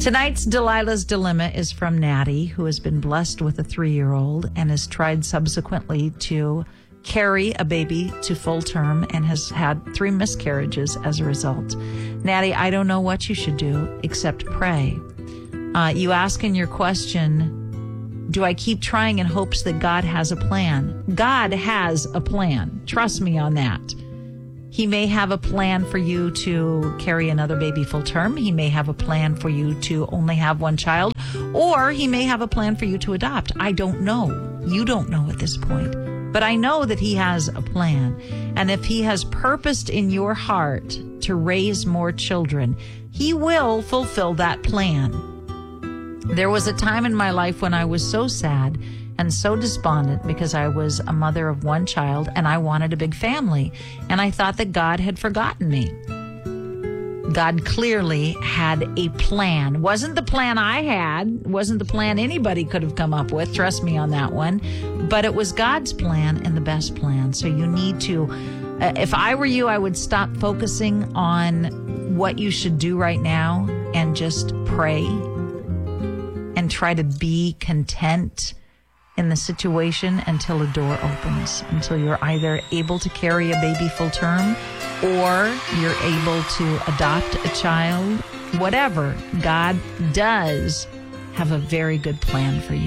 Tonight's Delilah's Dilemma is from Natty, who has been blessed with a 3-year-old and has tried subsequently to carry a baby to full term and has had 3 miscarriages as a result. Natty, I don't know what you should do except pray. You ask in your question, do I keep trying in hopes that God has a plan? God has a plan. Trust me on that. He may have a plan for you to carry another baby full term. He may have a plan for you to only have one child, or he may have a plan for you to adopt. I don't know. You don't know at this point. But I know that he has a plan. And if he has purposed in your heart to raise more children, he will fulfill that plan. There was a time in my life when I was so sad and so despondent because I was a mother of 1 child and I wanted a big family. And I thought that God had forgotten me. God clearly had a plan. Wasn't the plan I had. Wasn't the plan anybody could have come up with. Trust me on that one. But it was God's plan and the best plan. So you need to, if I were you, I would stop focusing on what you should do right now and just pray and try to be content in the situation until a door opens, until you're either able to carry a baby full term or you're able to adopt a child. Whatever, God does have a very good plan for you.